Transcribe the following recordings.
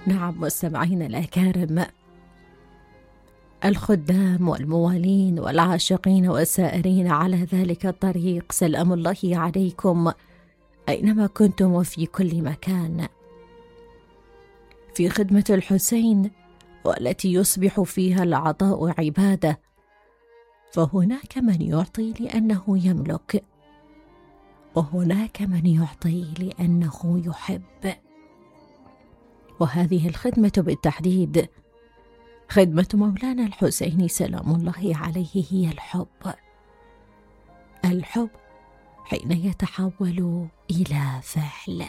نعم مستمعين الأكارم، الخدام والموالين والعاشقين والسائرين على ذلك الطريق، سلام الله عليكم أينما كنتم وفي كل مكان. في خدمة الحسين والتي يصبح فيها العطاء عبادة، فهناك من يعطي لأنه يملك، وهناك من يعطي لأنه يحب. وهذه الخدمة بالتحديد خدمة مولانا الحسين سلام الله عليه هي الحب. الحب حين يتحول إلى فعل.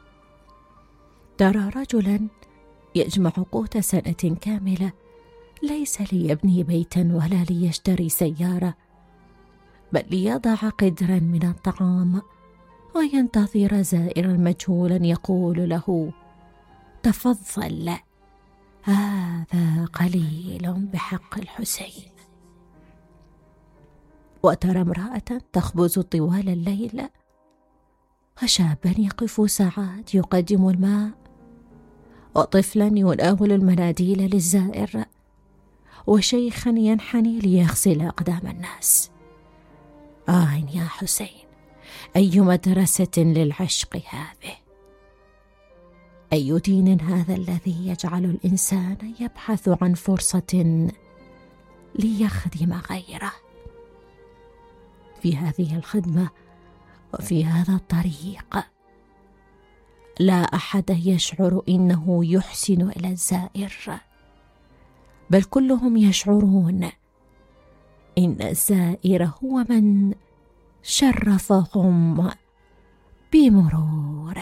ترى رجلا يجمع قوت سنة كاملة ليس ليبني بيتا ولا ليشتري سيارة، بل ليضع قدرا من الطعام وينتظر زائرا مجهولا يقول له: تفضل، هذا قليل بحق الحسين. وترى امرأة تخبز طوال الليل، وشابا يقف ساعات يقدم الماء، وطفلا يناول المناديل للزائر، وشيخا ينحني ليغسل أقدام الناس. يا حسين، أي مدرسة للعشق هذه! أي دين هذا الذي يجعل الإنسان يبحث عن فرصة ليخدم غيره؟ في هذه الخدمة وفي هذا الطريق لا أحد يشعر إنه يحسن إلى الزائر، بل كلهم يشعرون إن الزائر هو من شرفهم بمروره.